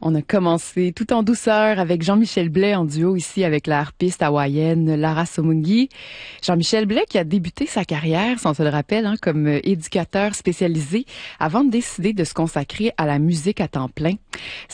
On a commencé tout en douceur avec Jean-Michel Blais en duo ici avec la harpiste hawaïenne Lara Somungi. Jean-Michel Blais qui a débuté sa carrière, si on se le rappelle, comme éducateur spécialisé avant de décider de se consacrer à la musique à temps plein.